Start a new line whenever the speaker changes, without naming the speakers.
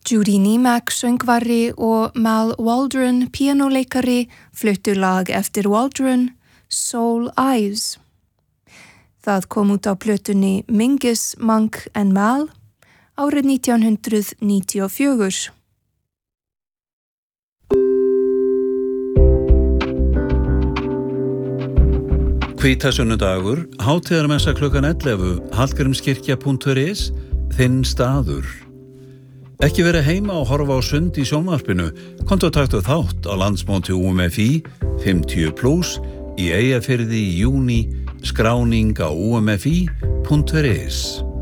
Judy Niemek söngvari og Mal Waldron píanóleikari fluttu lag eftir Waldron, Soul Eyes. Það kom út á plötunni Mingus, Monk and Mal árið 1994.
Hvítasunnudagur, hátíðarmessa klukkan 11, hallgrímskirkja.is, þinn staður. Ekki vera heima og horfa á sund í sjónvarpinu, komdu og taktu þátt á landsmóti UMFI 50+ í Eyjafirði í júní, skráning á umfi.is.